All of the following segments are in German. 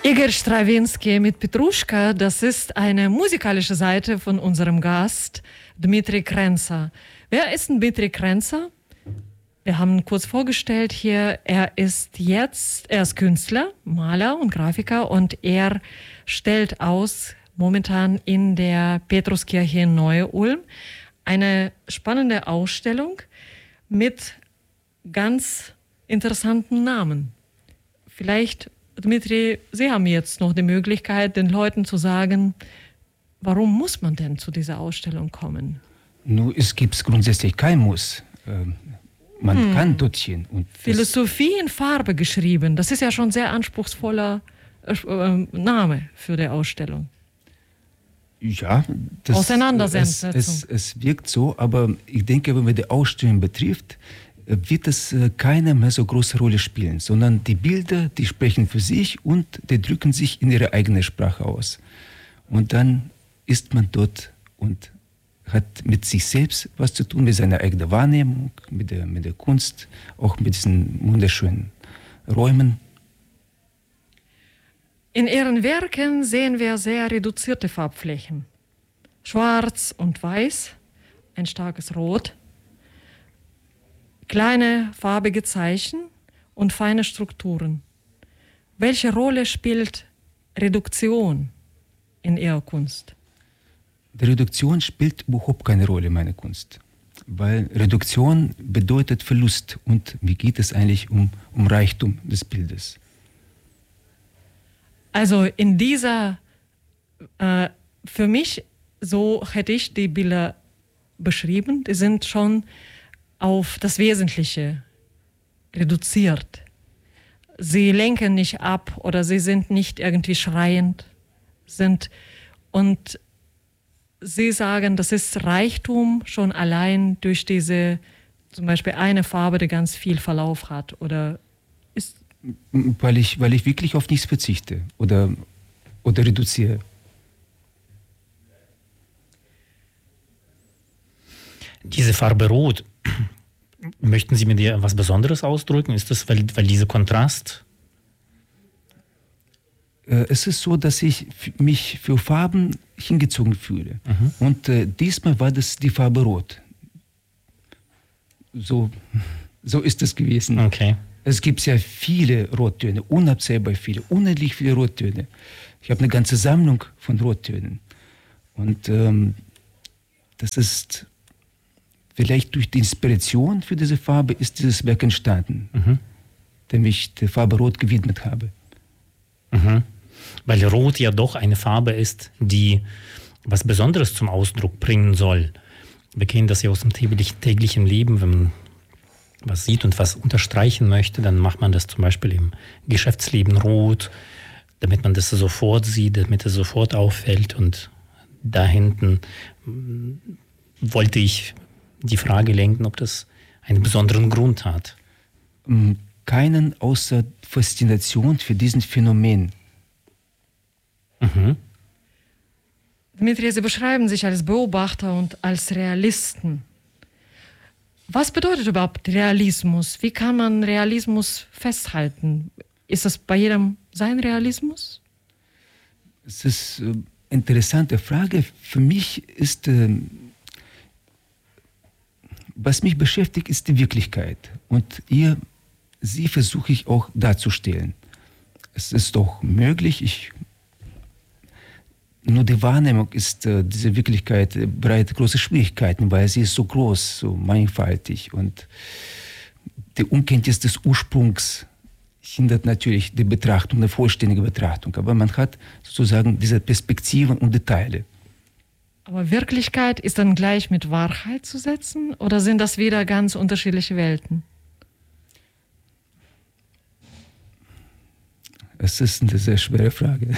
Igor Strawinski mit Petruschka, das ist eine musikalische Seite von unserem Gast, Dmitri Krenzer. Wer ist Dmitri Krenzer? Wir haben ihn kurz vorgestellt hier. Er ist Künstler, Maler und Grafiker und er stellt aus momentan in der Petruskirche in Neu-Ulm eine spannende Ausstellung mit ganz interessanten Namen. Vielleicht, Dmitri, Sie haben jetzt noch die Möglichkeit, den Leuten zu sagen, warum muss man denn zu dieser Ausstellung kommen? Nun, es gibt grundsätzlich kein Muss. Man kann dorthin. Und Philosophie in Farbe geschrieben, das ist ja schon ein sehr anspruchsvoller Name für die Ausstellung. Ja, Auseinandersetzung. Es wirkt so, aber ich denke, wenn man die Ausstellung betrifft, wird es keine mehr so große Rolle spielen, sondern die Bilder, die sprechen für sich und die drücken sich in ihre eigene Sprache aus. Und dann ist man dort und hat mit sich selbst was zu tun, mit seiner eigenen Wahrnehmung, mit der Kunst, auch mit diesen wunderschönen Räumen. In ihren Werken sehen wir sehr reduzierte Farbflächen. Schwarz und Weiß, ein starkes Rot, kleine farbige Zeichen und feine Strukturen. Welche Rolle spielt Reduktion in Ihrer Kunst? Die Reduktion spielt überhaupt keine Rolle in meiner Kunst, weil Reduktion bedeutet Verlust und mir geht es eigentlich um Reichtum des Bildes. Also in dieser, für mich, so hätte ich die Bilder beschrieben, die sind schon auf das Wesentliche reduziert. Sie lenken nicht ab oder sie sind nicht irgendwie schreiend, und Sie sagen, das ist Reichtum schon allein durch diese, zum Beispiel eine Farbe, die ganz viel Verlauf hat, oder ist... Weil ich wirklich auf nichts verzichte oder reduziere. Diese Farbe Rot, möchten Sie mit ihr was Besonderes ausdrücken? Ist das, weil dieser Kontrast? Es ist so, dass ich mich für Farben hingezogen fühle. Mhm. Und diesmal war das die Farbe Rot. So ist es gewesen. Okay. Es gibt sehr viele Rottöne, unabsehbar viele, unendlich viele Rottöne. Ich habe eine ganze Sammlung von Rottönen. Und das ist vielleicht durch die Inspiration für diese Farbe ist dieses Werk entstanden, dem ich der Farbe Rot gewidmet habe. Mhm. Weil Rot ja doch eine Farbe ist, die was Besonderes zum Ausdruck bringen soll. Wir kennen das ja aus dem täglichen Leben, wenn man was sieht und was unterstreichen möchte, dann macht man das zum Beispiel im Geschäftsleben rot, damit man das sofort sieht, damit es sofort auffällt. Und da hinten wollte ich die Frage lenken, ob das einen besonderen Grund hat. Keinen außer Faszination für diesen Phänomen. Mhm. Dmitri, Sie beschreiben sich als Beobachter und als Realisten. Was bedeutet überhaupt Realismus? Wie kann man Realismus festhalten? Ist das bei jedem sein Realismus? Es ist eine interessante Frage. Für mich ist, was mich beschäftigt, ist die Wirklichkeit. Und sie versuche ich auch darzustellen. Es ist doch möglich, nur die Wahrnehmung ist diese Wirklichkeit bereitet große Schwierigkeiten, weil sie ist so groß, so mannigfaltig und die Unkenntnis des Ursprungs hindert natürlich die Betrachtung, eine vollständige Betrachtung. Aber man hat sozusagen diese Perspektiven und Details. Aber Wirklichkeit ist dann gleich mit Wahrheit zu setzen oder sind das wieder ganz unterschiedliche Welten? Es ist eine sehr schwere Frage.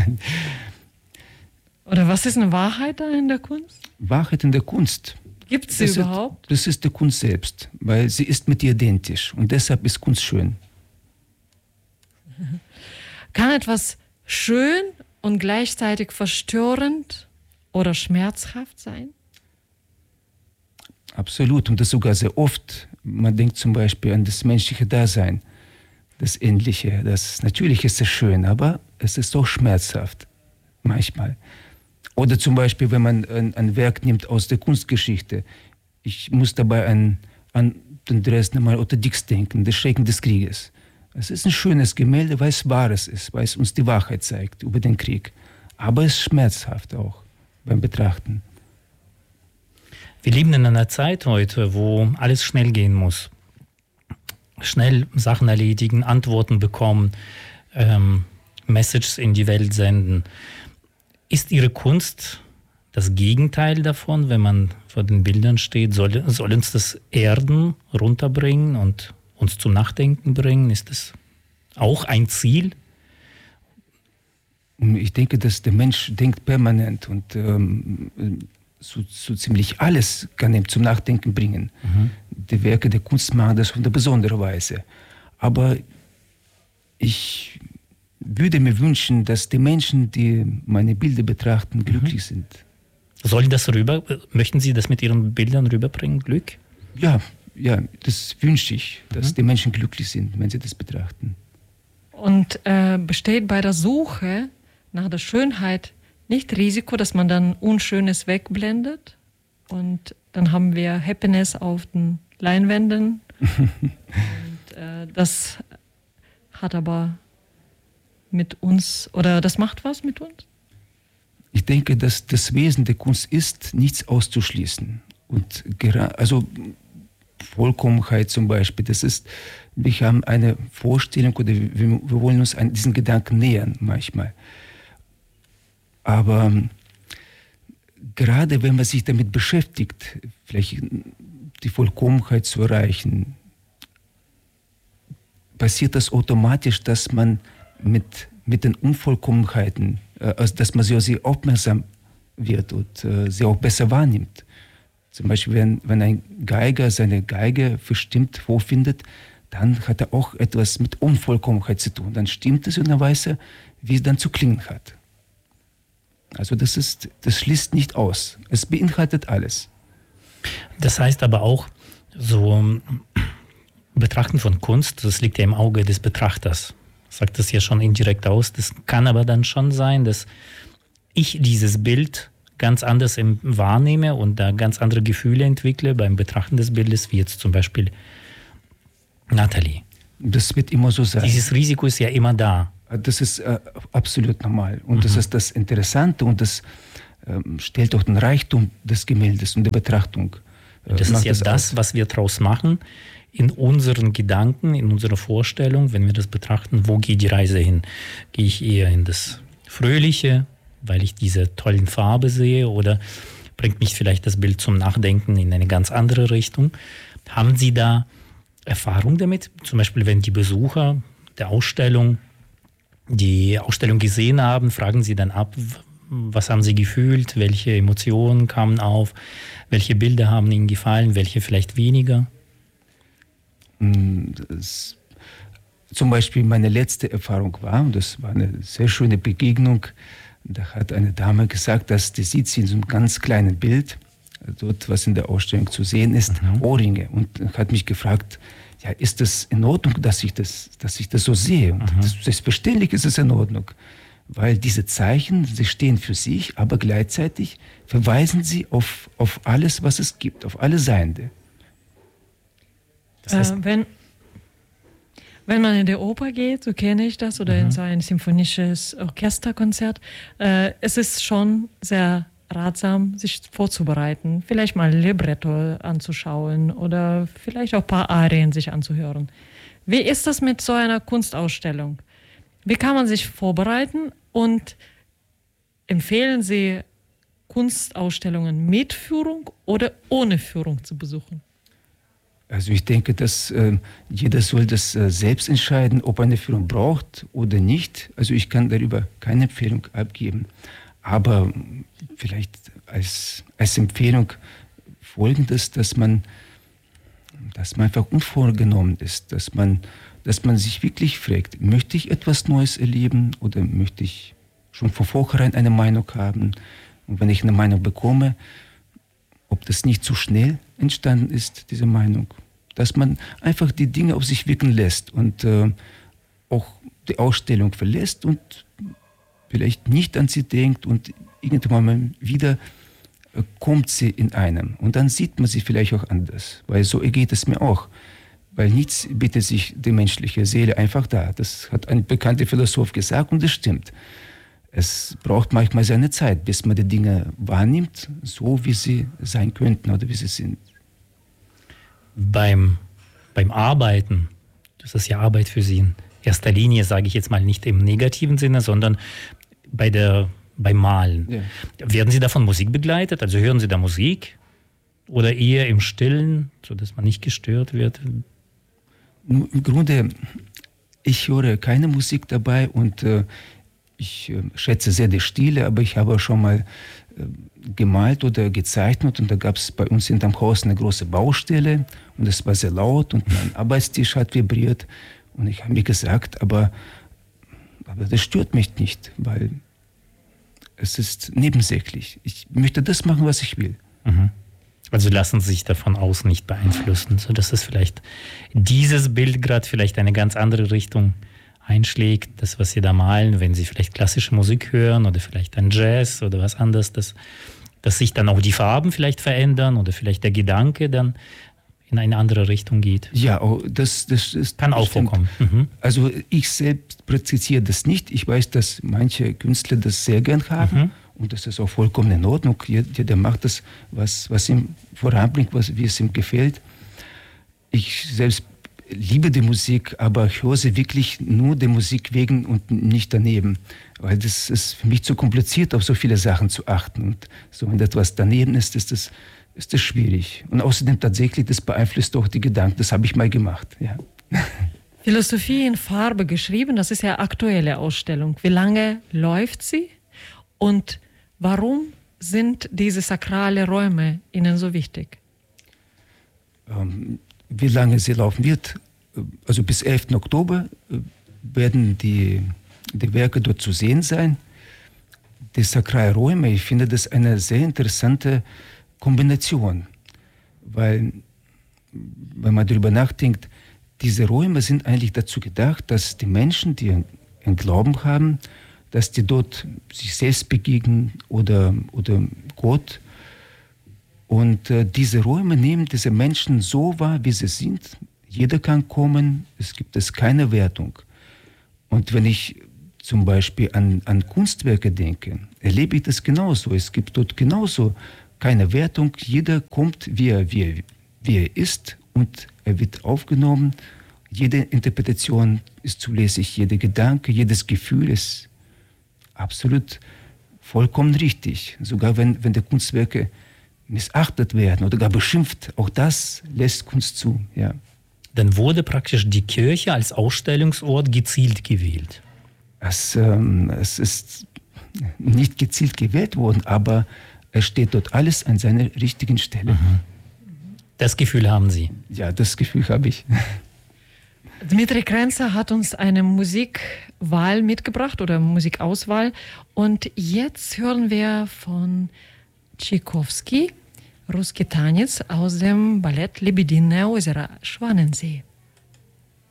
Oder was ist eine Wahrheit da in der Kunst? Wahrheit in der Kunst. Gibt es sie überhaupt? Das ist die Kunst selbst, weil sie ist mit ihr identisch und deshalb ist Kunst schön. Kann etwas schön und gleichzeitig verstörend oder schmerzhaft sein? Absolut, und das sogar sehr oft. Man denkt zum Beispiel an das menschliche Dasein, das Endliche. Natürlich ist es schön, aber es ist so schmerzhaft manchmal. Oder zum Beispiel, wenn man ein Werk nimmt aus der Kunstgeschichte. Ich muss dabei an den Dresdner Maler Otto Dix denken, das Schrecken des Krieges. Es ist ein schönes Gemälde, weil es Wahres ist, weil es uns die Wahrheit zeigt über den Krieg. Aber es ist schmerzhaft auch beim Betrachten. Wir leben in einer Zeit heute, wo alles schnell gehen muss. Schnell Sachen erledigen, Antworten bekommen, Messages in die Welt senden. Ist Ihre Kunst das Gegenteil davon, wenn man vor den Bildern steht? Soll uns das erden, runterbringen und uns zum Nachdenken bringen? Ist das auch ein Ziel? Ich denke, dass der Mensch denkt permanent und so ziemlich alles kann ihm zum Nachdenken bringen. Die Werke der Kunst machen das auf eine besondere Weise. Aber ich würde mir wünschen, dass die Menschen, die meine Bilder betrachten, glücklich sind. Möchten Sie das mit Ihren Bildern rüberbringen, Glück? Ja, das wünsche ich, dass die Menschen glücklich sind, wenn sie das betrachten. Und besteht bei der Suche nach der Schönheit nicht Risiko, dass man dann Unschönes wegblendet? Und dann haben wir Happiness auf den Leinwänden. Und das hat aber mit uns, oder das macht was mit uns? Ich denke, dass das Wesen der Kunst ist, nichts auszuschließen. Und also Vollkommenheit zum Beispiel, wir haben eine Vorstellung oder wir wollen uns an diesen Gedanken nähern manchmal. Aber gerade wenn man sich damit beschäftigt, vielleicht die Vollkommenheit zu erreichen, passiert das automatisch, dass man mit den Unvollkommenheiten, dass man sehr aufmerksam wird und sie auch besser wahrnimmt. Zum Beispiel, wenn ein Geiger seine Geige verstimmt vorfindet, dann hat er auch etwas mit Unvollkommenheit zu tun. Dann stimmt es und er weiß, wie es dann zu klingen hat. Also das schließt nicht aus. Es beinhaltet alles. Das heißt aber auch, so Betrachten von Kunst, das liegt ja im Auge des Betrachters. Sagt das ja schon indirekt aus. Das kann aber dann schon sein, dass ich dieses Bild ganz anders wahrnehme und da ganz andere Gefühle entwickle beim Betrachten des Bildes, wie jetzt zum Beispiel Nathalie. Das wird immer so sein. Dieses Risiko ist ja immer da. Das ist absolut normal. Und das ist das Interessante und das stellt auch den Reichtum des Gemäldes und der Betrachtung. Das ist ja das, was wir daraus machen, in unseren Gedanken, in unserer Vorstellung, wenn wir das betrachten, wo geht die Reise hin? Gehe ich eher in das Fröhliche, weil ich diese tollen Farbe sehe, oder bringt mich vielleicht das Bild zum Nachdenken in eine ganz andere Richtung? Haben Sie da Erfahrung damit? Zum Beispiel, wenn die Besucher der Ausstellung die Ausstellung gesehen haben, fragen Sie dann ab, was haben Sie gefühlt, welche Emotionen kamen auf, welche Bilder haben Ihnen gefallen, welche vielleicht weniger? Zum Beispiel meine letzte Erfahrung war, und das war eine sehr schöne Begegnung, da hat eine Dame gesagt, dass die sieht sie in so einem ganz kleinen Bild, dort was in der Ausstellung zu sehen ist, Ohrringe, und hat mich gefragt, ja, ist das in Ordnung, dass ich das so sehe? Und selbstverständlich ist es in Ordnung, weil diese Zeichen, sie stehen für sich, aber gleichzeitig verweisen sie auf alles, was es gibt, auf alle Seiende. Das heißt, wenn man in der Oper geht, so kenne ich das, oder in so ein symphonisches Orchesterkonzert, es ist schon sehr ratsam, sich vorzubereiten, vielleicht mal Libretto anzuschauen oder vielleicht auch ein paar Arien sich anzuhören. Wie ist das mit so einer Kunstausstellung? Wie kann man sich vorbereiten, und empfehlen Sie, Kunstausstellungen mit Führung oder ohne Führung zu besuchen? Also ich denke, dass jeder soll das selbst entscheiden, ob er eine Führung braucht oder nicht. Also ich kann darüber keine Empfehlung abgeben. Aber vielleicht als Empfehlung Folgendes, dass man einfach unvorgenommen ist, dass man sich wirklich fragt, möchte ich etwas Neues erleben oder möchte ich schon von vornherein eine Meinung haben? Und wenn ich eine Meinung bekomme, ob das nicht zu schnell entstanden ist, diese Meinung, dass man einfach die Dinge auf sich wirken lässt und auch die Ausstellung verlässt und vielleicht nicht an sie denkt und irgendwann mal wieder kommt sie in einem. Und dann sieht man sie vielleicht auch anders, weil so geht es mir auch. Weil nichts bietet sich die menschliche Seele einfach da. Das hat ein bekannter Philosoph gesagt und das stimmt. Es braucht manchmal seine Zeit, bis man die Dinge wahrnimmt, so wie sie sein könnten oder wie sie sind. Beim Arbeiten, das ist ja Arbeit für Sie in erster Linie, sage ich jetzt mal nicht im negativen Sinne, sondern beim Malen. Ja. Werden Sie da von Musik begleitet? Also hören Sie da Musik? Oder eher im Stillen, sodass man nicht gestört wird? Im Grunde, ich höre keine Musik dabei und ich schätze sehr die Stille, aber ich habe schon mal gemalt oder gezeichnet und da gab es bei uns in dem Haus eine große Baustelle und es war sehr laut und mein Arbeitstisch hat vibriert und ich habe mir gesagt, aber das stört mich nicht, weil es ist nebensächlich. Ich möchte das machen, was ich will. Mhm. Also lassen Sie sich davon aus nicht beeinflussen, sodass es vielleicht dieses Bild gerade vielleicht eine ganz andere Richtung einschlägt, das, was Sie da malen, wenn Sie vielleicht klassische Musik hören oder vielleicht ein Jazz oder was anderes, dass sich dann auch die Farben vielleicht verändern oder vielleicht der Gedanke dann in eine andere Richtung geht. Ja, das ist kann auch vorkommen. Mhm. Also ich selbst praktiziere das nicht. Ich weiß, dass manche Künstler das sehr gern haben und das ist auch vollkommen in Ordnung. Jeder macht das, was ihm voranbringt, wie es ihm gefällt. Ich selbst liebe die Musik, aber ich höre sie wirklich nur der Musik wegen und nicht daneben. Weil das ist für mich zu kompliziert, auf so viele Sachen zu achten. Und so, wenn etwas daneben ist das schwierig. Und außerdem tatsächlich, das beeinflusst auch die Gedanken. Das habe ich mal gemacht. Ja. Philosophie in Farbe geschrieben, das ist ja aktuelle Ausstellung. Wie lange läuft sie? Und warum sind diese sakrale Räume Ihnen so wichtig? Wie lange sie laufen wird, also bis 11. Oktober werden die Werke dort zu sehen sein. Die sakralen Räume, ich finde das eine sehr interessante Kombination, weil, wenn man darüber nachdenkt, diese Räume sind eigentlich dazu gedacht, dass die Menschen, die einen Glauben haben, dass die dort sich selbst begegnen oder Gott. Und diese Räume nehmen diese Menschen so wahr, wie sie sind. Jeder kann kommen, es gibt keine Wertung. Und wenn ich zum Beispiel an Kunstwerke denke, erlebe ich das genauso. Es gibt dort genauso keine Wertung. Jeder kommt, wie er ist und er wird aufgenommen. Jede Interpretation ist zulässig, jeder Gedanke, jedes Gefühl ist absolut vollkommen richtig. Sogar wenn die Kunstwerke missachtet werden oder gar beschimpft, auch das lässt Kunst zu. Ja. Dann wurde praktisch die Kirche als Ausstellungsort gezielt gewählt. Es ist nicht gezielt gewählt worden, aber es steht dort alles an seiner richtigen Stelle. Mhm. Das Gefühl haben Sie? Ja, das Gefühl habe ich. Dmitri Krenzer hat uns eine Musikwahl mitgebracht oder Musikauswahl und jetzt hören wir von Tschaikowski, Русский Tanz aus dem Ballett Lebedinное озеро, Schwanensee.